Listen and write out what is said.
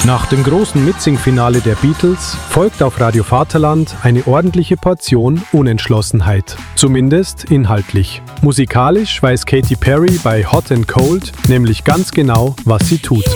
Nach dem großen Mitsing-Finale der Beatles folgt auf Radio Vaterland eine ordentliche Portion Unentschlossenheit. Zumindest inhaltlich. Musikalisch weiß Katy Perry bei Hot and Cold nämlich ganz genau, was sie tut.